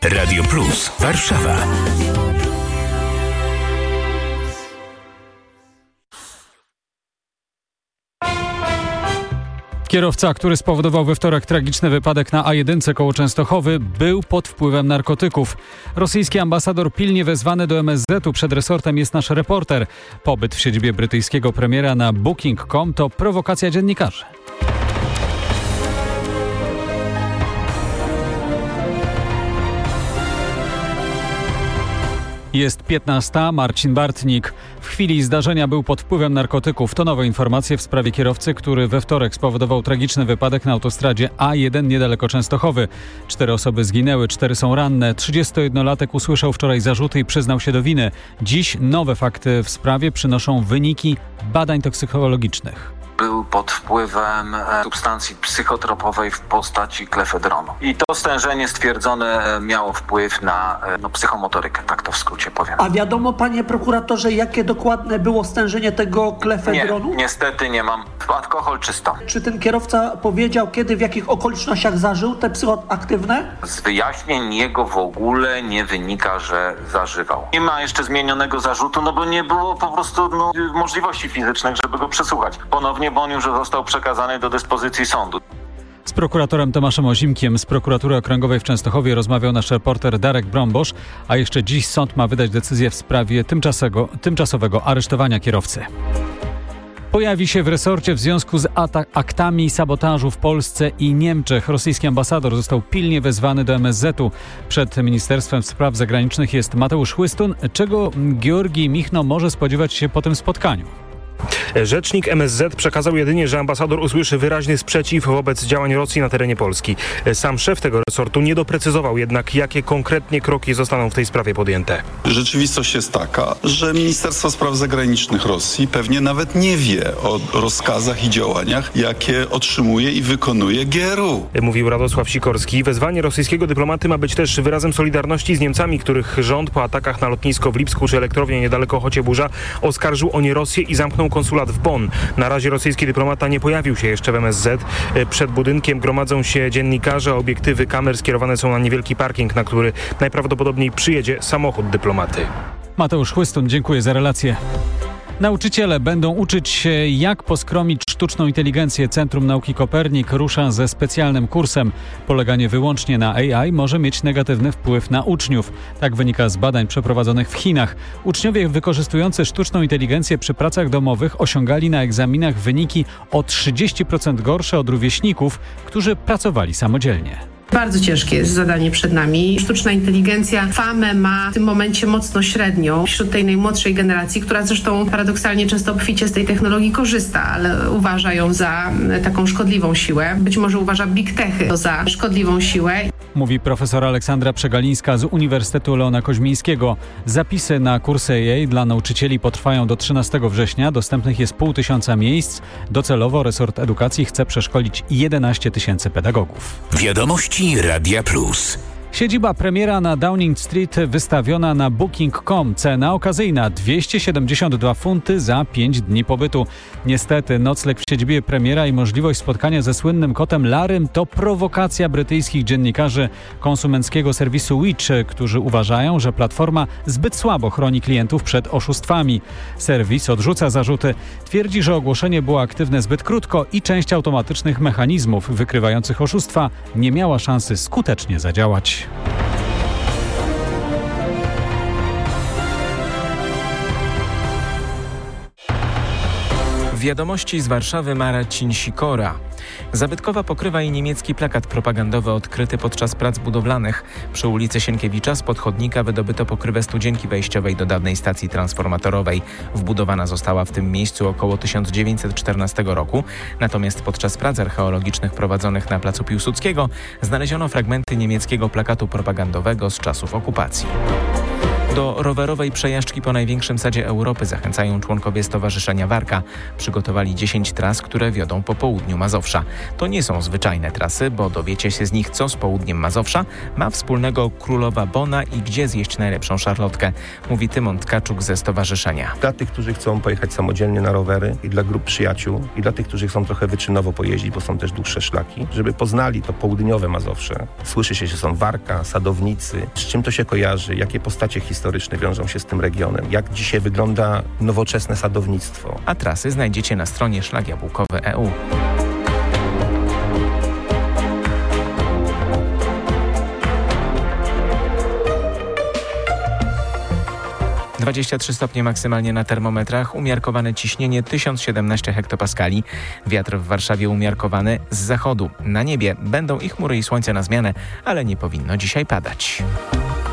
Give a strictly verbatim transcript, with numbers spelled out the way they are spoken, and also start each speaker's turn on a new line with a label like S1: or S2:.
S1: Radio Plus Warszawa.
S2: Kierowca, który spowodował we wtorek tragiczny wypadek na A jeden koło Częstochowy, był pod wpływem narkotyków. Rosyjski ambasador pilnie wezwany do M S Z u. Przed resortem jest nasz reporter. Pobyt w siedzibie brytyjskiego premiera na booking kropka com to prowokacja dziennikarzy. Jest piętnasta. Marcin Bartnik. W chwili zdarzenia był pod wpływem narkotyków. To nowe informacje w sprawie kierowcy, który we wtorek spowodował tragiczny wypadek na autostradzie A jeden niedaleko Częstochowy. Cztery osoby zginęły, cztery są ranne. trzydziestojednolatek usłyszał wczoraj zarzuty i przyznał się do winy. Dziś nowe fakty w sprawie przynoszą wyniki badań toksykologicznych.
S3: Był pod wpływem substancji psychotropowej w postaci klefedronu. I to stężenie stwierdzone miało wpływ na no, psychomotorykę, tak to w skrócie powiem.
S4: A wiadomo, panie prokuratorze, jakie dokładne było stężenie tego klefedronu?
S3: Nie, niestety nie mam. Alkohol czysto.
S4: Czy ten kierowca powiedział, kiedy, w jakich okolicznościach zażył te psychoaktywne?
S3: Z wyjaśnień jego w ogóle nie wynika, że zażywał. Nie ma jeszcze zmienionego zarzutu, no bo nie było po prostu no, możliwości fizycznych, żeby go przesłuchać. Ponownie, bo on już został przekazany do dyspozycji sądu.
S2: Z prokuratorem Tomaszem Ozimkiem z Prokuratury Okręgowej w Częstochowie rozmawiał nasz reporter Darek Brombosz, a jeszcze dziś sąd ma wydać decyzję w sprawie tymczasowego, tymczasowego aresztowania kierowcy. Pojawi się w resorcie w związku z atak- aktami sabotażu w Polsce i Niemczech. Rosyjski ambasador został pilnie wezwany do M S Z u. Przed Ministerstwem Spraw Zagranicznych jest Mateusz Chłystun. Czego Georgij Michno może spodziewać się po tym spotkaniu?
S5: Rzecznik M S Z przekazał jedynie, że ambasador usłyszy wyraźny sprzeciw wobec działań Rosji na terenie Polski. Sam szef tego resortu nie doprecyzował jednak, jakie konkretnie kroki zostaną w tej sprawie podjęte.
S6: Rzeczywistość jest taka, że Ministerstwo Spraw Zagranicznych Rosji pewnie nawet nie wie o rozkazach i działaniach, jakie otrzymuje i wykonuje G R U.
S5: Mówił Radosław Sikorski. Wezwanie rosyjskiego dyplomaty ma być też wyrazem solidarności z Niemcami, których rząd po atakach na lotnisko w Lipsku czy elektrownię niedaleko Chocieburza oskarżył o nie Rosję i zamknął konsulat w Bonn. Na razie rosyjski dyplomata nie pojawił się jeszcze w M S Z. Przed budynkiem gromadzą się dziennikarze, a obiektywy kamer skierowane są na niewielki parking, na który najprawdopodobniej przyjedzie samochód dyplomaty.
S2: Mateusz Chłystun, dziękuję za relację. Nauczyciele będą uczyć się, jak poskromić sztuczną inteligencję. Centrum Nauki Kopernik rusza ze specjalnym kursem. Poleganie wyłącznie na A I może mieć negatywny wpływ na uczniów. Tak wynika z badań przeprowadzonych w Chinach. Uczniowie wykorzystujący sztuczną inteligencję przy pracach domowych osiągali na egzaminach wyniki o trzydzieści procent gorsze od rówieśników, którzy pracowali samodzielnie.
S7: Bardzo ciężkie jest zadanie przed nami. Sztuczna inteligencja famę ma w tym momencie mocno średnią wśród tej najmłodszej generacji, która zresztą paradoksalnie często obficie z tej technologii korzysta, ale uważa ją za taką szkodliwą siłę. Być może uważa big techy za szkodliwą siłę.
S2: Mówi profesor Aleksandra Przegalińska z Uniwersytetu Leona Koźmińskiego. Zapisy na kursy A I dla nauczycieli potrwają do trzynastego września. Dostępnych jest pół tysiąca miejsc. Docelowo resort edukacji chce przeszkolić jedenaście tysięcy pedagogów.
S1: Wiadomości Radia Plus.
S2: Siedziba premiera na Downing Street wystawiona na booking kropka com. Cena okazyjna dwieście siedemdziesiąt dwa funty za pięć dni pobytu. Niestety nocleg w siedzibie premiera i możliwość spotkania ze słynnym kotem Larrym to prowokacja brytyjskich dziennikarzy konsumenckiego serwisu Which, którzy uważają, że platforma zbyt słabo chroni klientów przed oszustwami. Serwis odrzuca zarzuty. Twierdzi, że ogłoszenie było aktywne zbyt krótko i część automatycznych mechanizmów wykrywających oszustwa nie miała szansy skutecznie zadziałać.
S8: Wiadomości z Warszawy Marcin Sikora. Zabytkowa pokrywa i niemiecki plakat propagandowy odkryty podczas prac budowlanych. Przy ulicy Sienkiewicza spod chodnika wydobyto pokrywę studzienki wejściowej do dawnej stacji transformatorowej. Wbudowana została w tym miejscu około tysiąc dziewięćset czternastego roku. Natomiast podczas prac archeologicznych prowadzonych na placu Piłsudskiego znaleziono fragmenty niemieckiego plakatu propagandowego z czasów okupacji. Do rowerowej przejażdżki po największym sadzie Europy zachęcają członkowie Stowarzyszenia Warka. Przygotowali dziesięć tras, które wiodą po południu Mazowsza. To nie są zwyczajne trasy, bo dowiecie się z nich, co z południem Mazowsza ma wspólnego Królowa Bona i gdzie zjeść najlepszą szarlotkę, mówi Tymon Tkaczuk ze stowarzyszenia.
S9: Dla tych, którzy chcą pojechać samodzielnie na rowery i dla grup przyjaciół i dla tych, którzy chcą trochę wyczynowo pojeździć, bo są też dłuższe szlaki, żeby poznali to południowe Mazowsze. Słyszy się, że są Warka, sadownicy, z czym to się kojarzy, jakie postacie historyczne wiążą się z tym regionem, jak dzisiaj wygląda nowoczesne sadownictwo.
S8: A trasy znajdziecie na stronie szlak jabłkowy kropka e u. dwadzieścia trzy stopnie maksymalnie na termometrach, umiarkowane ciśnienie tysiąc siedemnaście hektopaskali. Wiatr w Warszawie umiarkowany z zachodu. Na niebie będą i chmury i słońce na zmianę, ale nie powinno dzisiaj padać.